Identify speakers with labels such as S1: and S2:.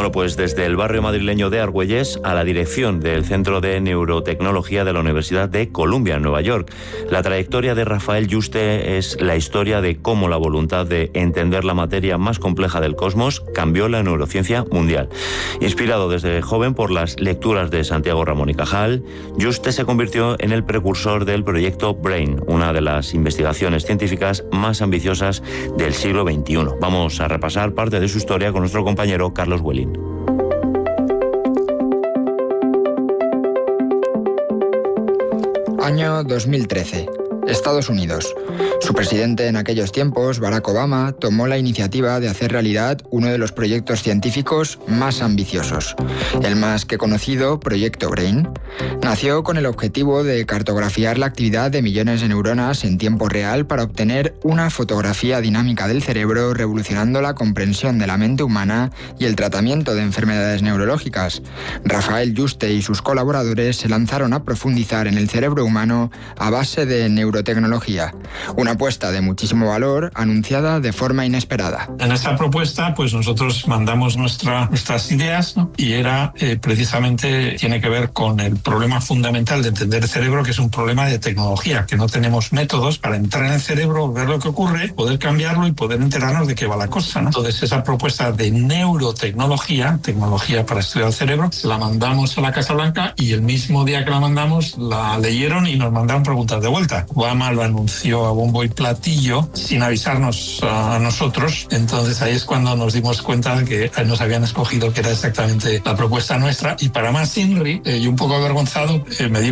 S1: Bueno, pues desde el barrio madrileño de Argüelles a la dirección del Centro de Neurotecnología de la Universidad de Columbia, en Nueva York. La trayectoria de Rafael Yuste es la historia de cómo la voluntad de entender la materia más compleja del cosmos cambió la neurociencia mundial. Inspirado desde joven por las lecturas de Santiago Ramón y Cajal, Yuste se convirtió en el precursor del proyecto BRAIN, una de las investigaciones científicas más ambiciosas del siglo XXI. Vamos a repasar parte de su historia con nuestro compañero Carlos Welling.
S2: Año 2013. Estados Unidos. Su presidente en aquellos tiempos, Barack Obama, tomó la iniciativa de hacer realidad uno de los proyectos científicos más ambiciosos. El más que conocido Proyecto BRAIN nació con el objetivo de cartografiar la actividad de millones de neuronas en tiempo real para obtener una fotografía dinámica del cerebro, revolucionando la comprensión de la mente humana y el tratamiento de enfermedades neurológicas. Rafael Yuste y sus colaboradores se lanzaron a profundizar en el cerebro humano a base de neurotecnología. Una apuesta de muchísimo valor anunciada de forma inesperada.
S3: En esta propuesta, pues nosotros mandamos nuestras ideas, ¿no? Y era precisamente, tiene que ver con el problema fundamental de entender el cerebro, que es un problema de tecnología, que no tenemos métodos para entrar en el cerebro, ver lo que ocurre, poder cambiarlo y poder enterarnos de qué va la cosa, ¿no? Entonces esa propuesta de neurotecnología, tecnología para estudiar el cerebro, se la mandamos a la Casa Blanca y el mismo día que la mandamos la leyeron y nos mandaron preguntas de vuelta. Obama lo anunció a bombo y platillo sin avisarnos a nosotros. Entonces ahí es cuando nos dimos cuenta de que nos habían escogido, que era exactamente la propuesta nuestra. Y para más Inri, y un poco avergonzado, me di